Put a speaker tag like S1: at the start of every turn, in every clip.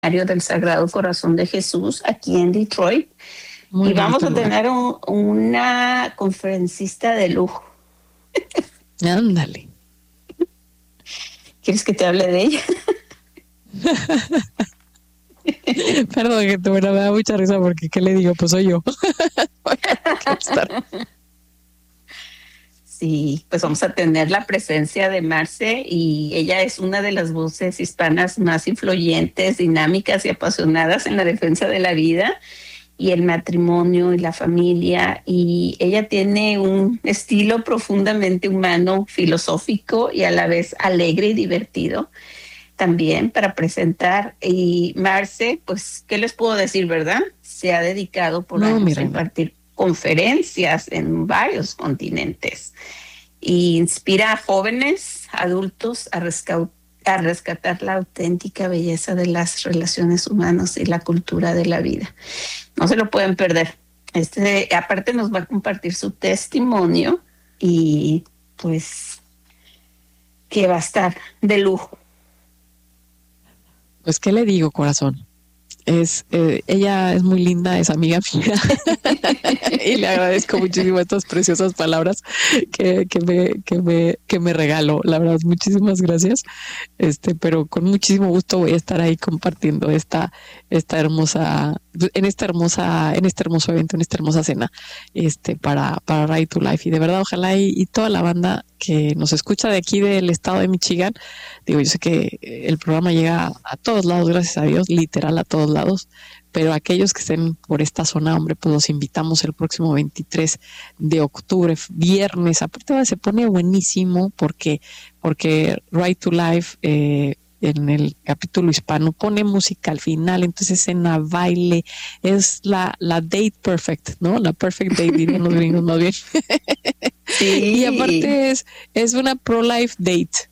S1: del Sagrado Corazón de Jesús aquí en Detroit.
S2: Muy
S1: y vamos a
S2: bonito lugar.
S1: tener una conferencista de lujo.
S2: Ándale.
S1: ¿Quieres que te hable de ella?
S2: Perdón, gente, bueno, me da mucha risa porque ¿qué le digo? Pues soy yo.
S1: Sí, pues vamos a tener la presencia de Marce y ella es una de las voces hispanas más influyentes, dinámicas y apasionadas en la defensa de la vida y el matrimonio y la familia. Y ella tiene un estilo profundamente humano, filosófico y a la vez alegre y divertido también para presentar. Y Marce, pues, ¿qué les puedo decir, verdad? Se ha dedicado por años a impartir conferencias en varios continentes y inspira a jóvenes, adultos a rescatar la auténtica belleza de las relaciones humanas y la cultura de la vida. No se lo pueden perder. Aparte nos va a compartir su testimonio y pues que va a estar de lujo.
S2: Pues, ¿qué le digo, corazón? Ella es muy linda, es amiga mía y le agradezco muchísimo estas preciosas palabras que me regaló. La verdad, muchísimas gracias. Pero con muchísimo gusto voy a estar ahí compartiendo en este hermoso evento, en esta hermosa cena, para Right to Life. Y de verdad, ojalá y toda la banda que nos escucha de aquí del estado de Michigan, digo, yo sé que el programa llega a todos lados, gracias a Dios, literal a todos lados, pero aquellos que estén por esta zona, hombre, pues los invitamos el próximo 23 de octubre, viernes. Aparte se pone buenísimo porque Right to Life, en el capítulo hispano, pone música al final, entonces escena, baile, es la date perfect, ¿no? La perfect date, dirían los gringos más bien.
S1: Sí.
S2: Y aparte es una pro-life date.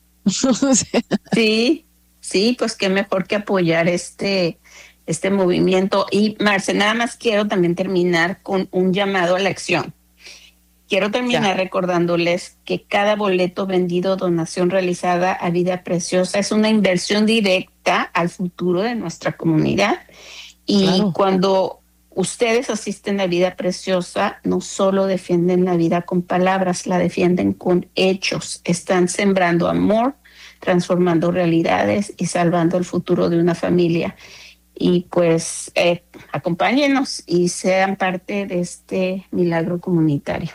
S1: Sí, pues qué mejor que apoyar este movimiento. Y Marce, nada más quiero también terminar con un llamado a la acción. Quiero terminar recordándoles que cada boleto vendido, donación realizada a Vida Preciosa es una inversión directa al futuro de nuestra comunidad. Y cuando ustedes asisten a Vida Preciosa, no solo defienden la vida con palabras, la defienden con hechos. Están sembrando amor, transformando realidades y salvando el futuro de una familia. Y pues acompáñenos y sean parte de este milagro comunitario.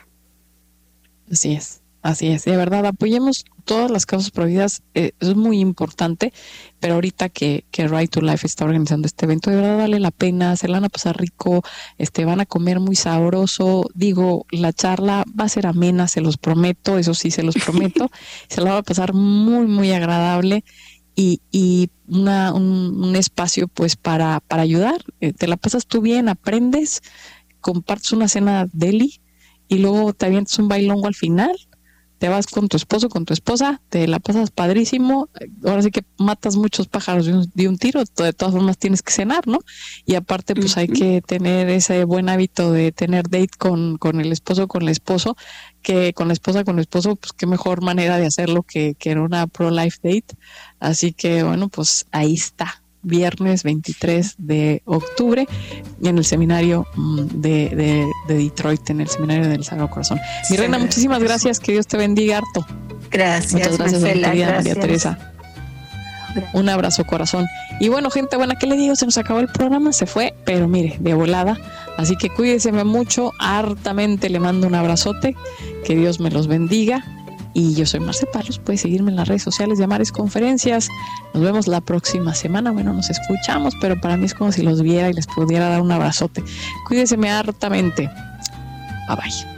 S2: Así es, de verdad, apoyemos todas las causas prohibidas, es muy importante, pero ahorita que Right to Life está organizando este evento, de verdad vale la pena, se la van a pasar rico, van a comer muy sabroso, digo, la charla va a ser amena, se los prometo, eso sí, se los prometo, se la va a pasar muy, muy agradable y un espacio pues para ayudar, te la pasas tú bien, aprendes, compartes una cena deli y luego te avientas un bailongo al final, te vas con tu esposo, con tu esposa, te la pasas padrísimo, ahora sí que matas muchos pájaros de un tiro, de todas formas tienes que cenar, ¿no? Y aparte pues hay que tener ese buen hábito de tener date con el esposo, con el esposo, que con la esposa, con el esposo, pues qué mejor manera de hacerlo que en una pro-life date, así que bueno, pues ahí está. Viernes 23 de octubre en el seminario de Detroit, en el seminario del Sagrado Corazón. Mi reina, muchísimas gracias, que Dios te bendiga harto.
S1: Gracias,
S2: muchas gracias,
S1: Marcela,
S2: querida
S1: gracias.
S2: María Teresa. Un abrazo, corazón. Y bueno, gente buena, ¿qué le digo? Se nos acabó el programa, se fue, pero mire, de volada. Así que cuídense mucho, hartamente le mando un abrazote, que Dios me los bendiga. Y yo soy Marce Palos, puedes seguirme en las redes sociales de Amares Conferencias. Nos vemos la próxima semana. Bueno, nos escuchamos, pero para mí es como si los viera y les pudiera dar un abrazote. Cuídense hartamente. Bye bye.